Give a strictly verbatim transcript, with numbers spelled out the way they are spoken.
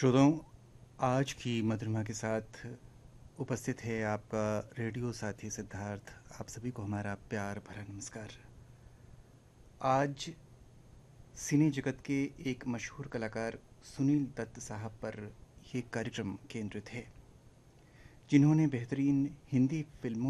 श्रोताओं, आज की मधुरिमा के साथ उपस्थित है आपका रेडियो साथी सिद्धार्थ। आप सभी को हमारा प्यार भरा नमस्कार। आज सिने जगत के एक मशहूर कलाकार सुनील दत्त साहब पर ये कार्यक्रम केंद्रित है, जिन्होंने बेहतरीन हिंदी फिल्मों